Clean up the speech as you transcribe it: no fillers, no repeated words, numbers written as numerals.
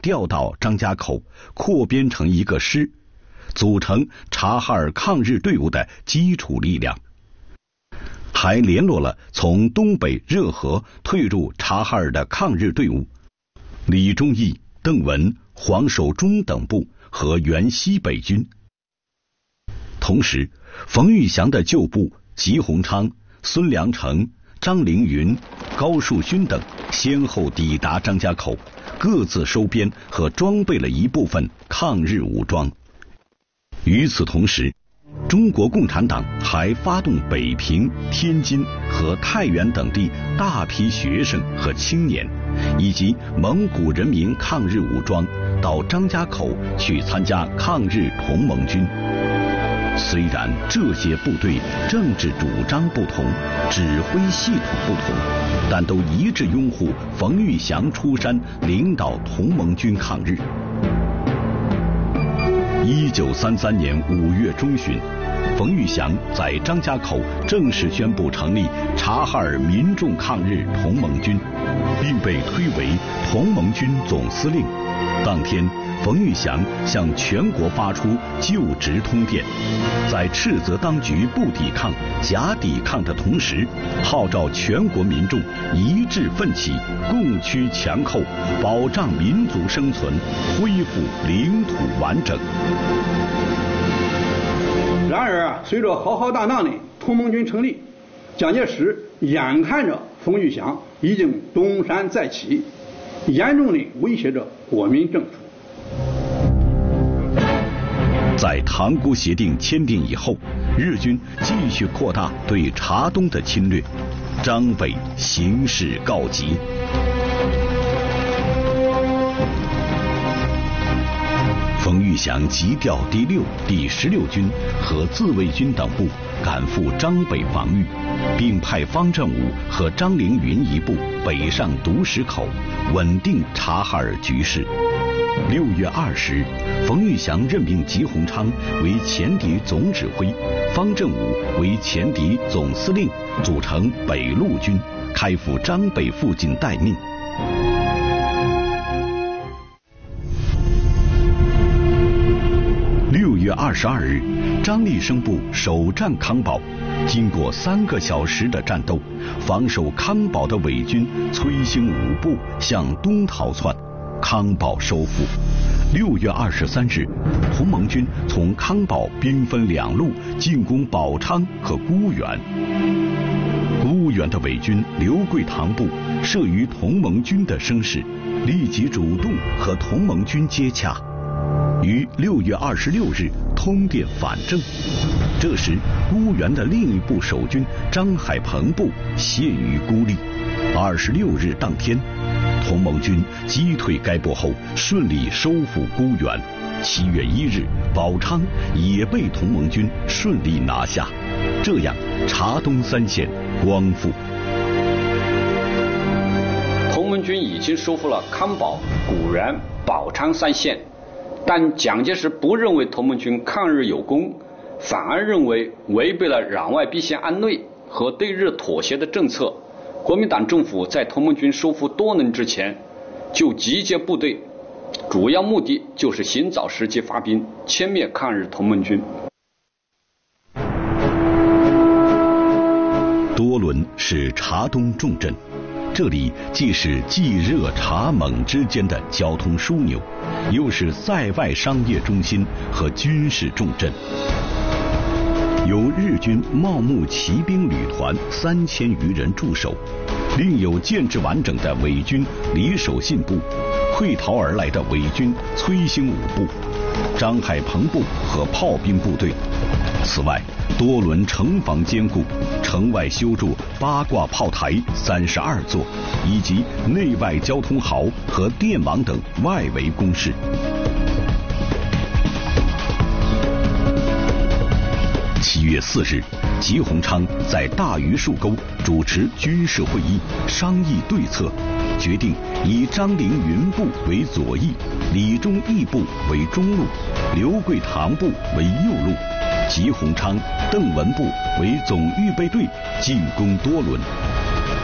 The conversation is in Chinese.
调到张家口，扩编成一个师，组成察哈尔抗日队伍的基础力量。还联络了从东北热河退入察哈尔的抗日队伍，李忠义、邓文、黄守忠等部和原西北军。同时，冯玉祥的旧部吉鸿昌、孙良诚、张凌云、高树勋等先后抵达张家口，各自收编和装备了一部分抗日武装。与此同时，中国共产党还发动北平、天津和太原等地大批学生和青年，以及蒙古人民抗日武装到张家口去参加抗日同盟军。虽然这些部队政治主张不同，指挥系统不同，但都一致拥护冯玉祥出山领导同盟军抗日。1933年5月中旬，冯玉祥在张家口正式宣布成立察哈尔民众抗日同盟军，并被推为同盟军总司令。当天，冯玉祥向全国发出就职通电，在斥责当局不抵抗、假抵抗的同时，号召全国民众一致奋起，共驱强寇，保障民族生存，恢复领土完整。 然而随着浩浩荡荡的同盟军成立，蒋介石眼看着冯玉祥已经东山再起，严重地威胁着国民政府。 在塘沽协定签订以后，日军继续扩大对察东的侵略，张北形势告急。冯玉祥急调第6、第16军和自卫军等部赶赴张北防御，并派方振武和张凌云一部北上独石口，稳定察哈尔局势。6月20日，冯玉祥任命吉鸿昌为前敌总指挥，方振武为前敌总司令，组成北路军，开赴张北附近待命。6月22日，张立生部首战康保，经过3个小时的战斗，防守康保的伪军崔兴武部向东逃窜，康保收复。6月23日，同盟军从康保兵分2路进攻宝昌和沽源。沽源的伪军刘桂堂部慑于同盟军的声势，立即主动和同盟军接洽，于6月26日通电反正。这时，沽源的另一部守军张海鹏部陷于孤立。26日当天，同盟军击退该部后，顺利收复沽源。7月1日，宝昌也被同盟军顺利拿下。这样，察东3县光复。 同盟军已经收复了康保、沽源、宝昌3县，但蒋介石不认为同盟军抗日有功，反而认为违背了攘外必先安内和对日妥协的政策。国民党政府在同盟军收复多能之前就集结部队，主要目的就是寻找时机发兵，歼灭抗日同盟军。 多伦是察东重镇，这里既是冀热察蒙之间的交通枢纽，又是塞外商业中心和军事重镇。由日军茂木骑兵旅团3000余人驻守，另有建制完整的伪军李守信部、溃逃而来的伪军崔兴武部、张海鹏部和炮兵部队。此外，多伦城防坚固，城外修筑八卦炮台32座，以及内外交通壕和电网等外围工事。7月4日，吉鸿昌在大榆树沟主持军事会议，商议对策，决定以张凌云部为左翼，李忠义部为中路，刘桂堂部为右路，吉鸿昌、邓文部为总预备队进攻多伦。